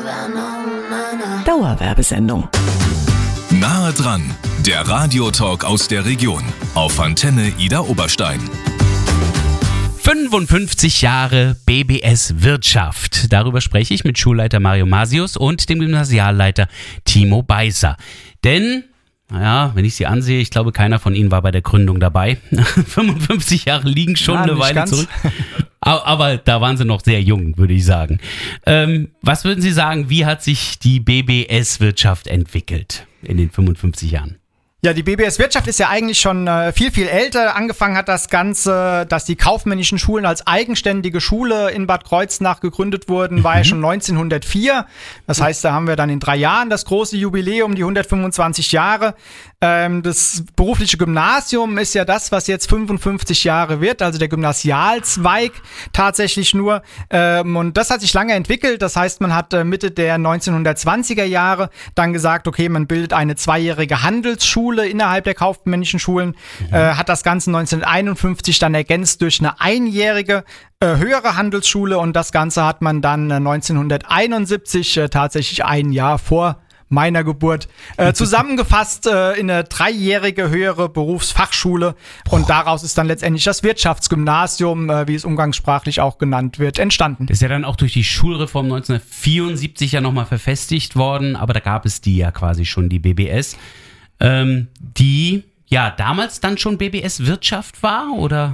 Dauerwerbesendung. Nahe dran, der Radiotalk aus der Region auf Antenne Ida Oberstein. 55 Jahre BBS Wirtschaft. Darüber spreche ich mit Schulleiter Mario Masius und dem Gymnasialleiter Timo Beißer. Denn, naja, wenn ich sie ansehe, ich glaube, keiner von ihnen war bei der Gründung dabei. 55 Jahre liegen schon eine Weile zurück. Aber da waren sie noch sehr jung, würde ich sagen. Was würden Sie sagen, wie hat sich die BBS Wirtschaft entwickelt in den 55 Jahren? Ja, die BBS Wirtschaft ist ja eigentlich schon viel, viel älter. Angefangen hat das Ganze, dass die kaufmännischen Schulen als eigenständige Schule in Bad Kreuznach gegründet wurden, war ja schon 1904. Das heißt, da haben wir dann in 3 Jahren das große Jubiläum, die 125 Jahre. Das berufliche Gymnasium ist ja das, was jetzt 55 Jahre wird, also der Gymnasialzweig tatsächlich nur. Und das hat sich lange entwickelt. Das heißt, man hat Mitte der 1920er Jahre dann gesagt, okay, man bildet eine 2-jährige Handelsschule innerhalb der kaufmännischen Schulen, hat das Ganze 1951 dann ergänzt durch eine 1-jährige höhere Handelsschule und das Ganze hat man dann 1971 tatsächlich 1 Jahr vor meiner Geburt zusammengefasst in eine 3-jährige höhere Berufsfachschule und daraus ist dann letztendlich das Wirtschaftsgymnasium, wie es umgangssprachlich auch genannt wird, entstanden. Das ist ja dann auch durch die Schulreform 1974 ja nochmal verfestigt worden, aber da gab es die ja quasi schon, die BBS. Die ja damals dann schon BBS Wirtschaft war, oder?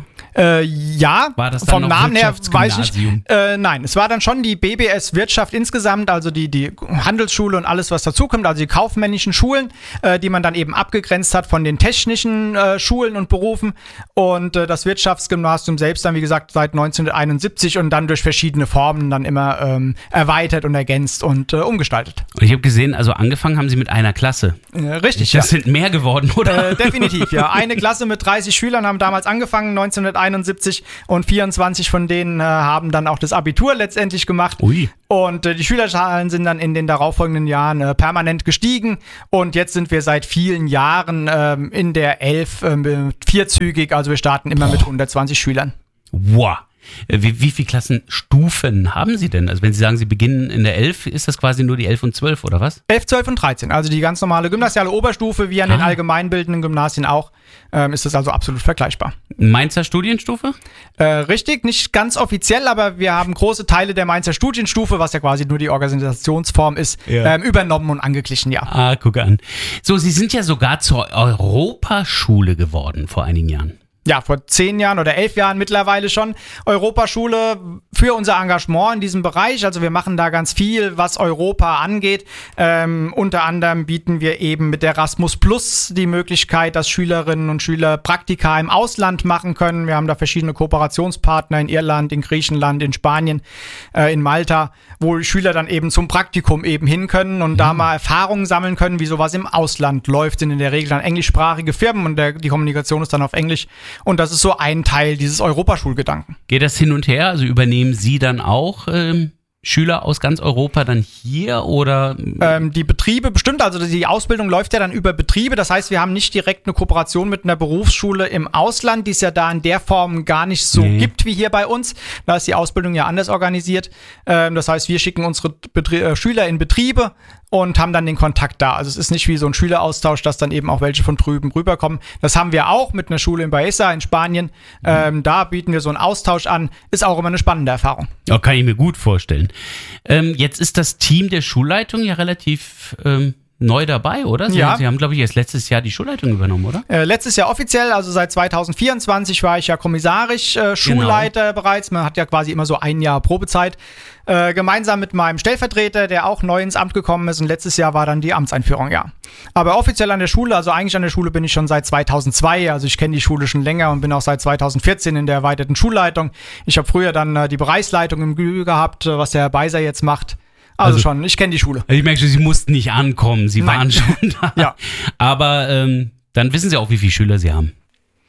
Ja, war das dann vom Namen her weiß ich nicht. Nein, Nein, es war dann schon die BBS Wirtschaft insgesamt, also die Handelsschule und alles, was dazukommt, also die kaufmännischen Schulen, die man dann eben abgegrenzt hat von den technischen Schulen und Berufen und das Wirtschaftsgymnasium selbst dann, wie gesagt, seit 1971 und dann durch verschiedene Formen dann immer erweitert und ergänzt und umgestaltet. Und ich habe gesehen, also angefangen haben Sie mit einer Klasse. Richtig, Das sind mehr geworden, oder? Definitiv, ja. Eine Klasse mit 30 Schülern haben damals angefangen, 1971 und 24 von denen haben dann auch das Abitur letztendlich gemacht. Ui. Und die Schülerzahlen sind dann in den darauffolgenden Jahren permanent gestiegen und jetzt sind wir seit vielen Jahren in der 11 vierzügig, also wir starten immer mit 120 Schülern. Wow. Wie viele Klassenstufen haben Sie denn? Also wenn Sie sagen, Sie beginnen in der 11, ist das quasi nur die 11 und 12 oder was? 11, 12 und 13, also die ganz normale gymnasiale Oberstufe, wie an den allgemeinbildenden Gymnasien auch, ist das also absolut vergleichbar. Mainzer Studienstufe? Richtig, nicht ganz offiziell, aber wir haben große Teile der Mainzer Studienstufe, was ja quasi nur die Organisationsform ist, übernommen und angeglichen, ja. Ah, guck an. So, Sie sind ja sogar zur Europaschule geworden vor einigen Jahren. Ja, vor 10 Jahren oder 11 Jahren mittlerweile schon. Europaschule für unser Engagement in diesem Bereich. Also wir machen da ganz viel, was Europa angeht. Unter anderem bieten wir eben mit Erasmus Plus die Möglichkeit, dass Schülerinnen und Schüler Praktika im Ausland machen können. Wir haben da verschiedene Kooperationspartner in Irland, in Griechenland, in Spanien, in Malta, wo Schüler dann eben zum Praktikum eben hin können und da mal Erfahrungen sammeln können, wie sowas im Ausland läuft. Sind in der Regel dann englischsprachige Firmen und die Kommunikation ist dann auf Englisch. Und das ist so ein Teil dieses Europaschulgedanken. Geht das hin und her? Also übernehmen Sie dann auch Schüler aus ganz Europa dann hier oder? Die Betriebe bestimmt, also die Ausbildung läuft ja dann über Betriebe. Das heißt, wir haben nicht direkt eine Kooperation mit einer Berufsschule im Ausland, die es ja da in der Form gar nicht so gibt wie hier bei uns. Da ist die Ausbildung ja anders organisiert. Das heißt, wir schicken unsere Schüler in Betriebe und haben dann den Kontakt da. Also es ist nicht wie so ein Schüleraustausch, dass dann eben auch welche von drüben rüberkommen. Das haben wir auch mit einer Schule in Baeza in Spanien. Da bieten wir so einen Austausch an. Ist auch immer eine spannende Erfahrung. Ja, kann ich mir gut vorstellen. Jetzt ist das Team der Schulleitung ja relativ neu dabei, oder? Sie haben, glaube ich, erst letztes Jahr die Schulleitung übernommen, oder? Letztes Jahr offiziell, also seit 2024 war ich ja kommissarisch Schulleiter bereits. Man hat ja quasi immer so 1 Jahr Probezeit. Gemeinsam mit meinem Stellvertreter, der auch neu ins Amt gekommen ist. Und letztes Jahr war dann die Amtseinführung, ja. Aber offiziell an der Schule, also eigentlich an der Schule bin ich schon seit 2002. Also ich kenne die Schule schon länger und bin auch seit 2014 in der erweiterten Schulleitung. Ich habe früher dann die Bereichsleitung im Gü gehabt, was der Herr Beißer jetzt macht. Also schon, ich kenne die Schule. Ich merke schon, Sie mussten nicht ankommen, Sie waren schon da. Ja. Aber dann wissen Sie auch, wie viele Schüler Sie haben.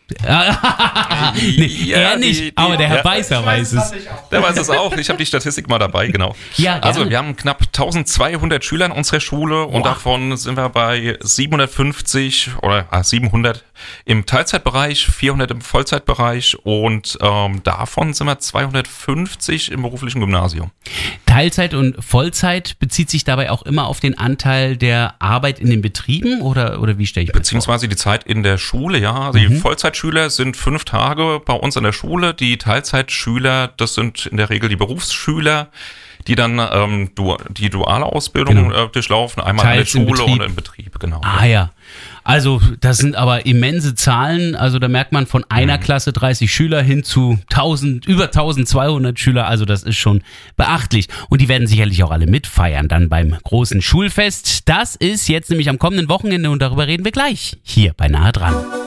Nee, er nicht, aber der Herr Beißer weiß es. Der weiß es auch. Ich habe die Statistik mal dabei, genau. Ja, also wir haben knapp 1200 Schüler in unserer Schule und davon sind wir bei 750 oder 700 im Teilzeitbereich, 400 im Vollzeitbereich und davon sind wir 250 im beruflichen Gymnasium. Teilzeit und Vollzeit bezieht sich dabei auch immer auf den Anteil der Arbeit in den Betrieben oder wie stelle ich mir das vor? Beziehungsweise die Zeit in der Schule, ja. Also die Vollzeitschüler sind 5 Tage bei uns an der Schule. Die Teilzeitschüler, das sind in der Regel die Berufsschüler, die dann die duale Ausbildung durchlaufen. Einmal Teils an der Schule und im Betrieb, genau. Ah ja. Also das sind aber immense Zahlen. Also da merkt man von einer Klasse 30 Schüler hin zu über 1200 Schüler. Also das ist schon beachtlich. Und die werden sicherlich auch alle mitfeiern dann beim großen Schulfest. Das ist jetzt nämlich am kommenden Wochenende und darüber reden wir gleich hier bei Nahe dran.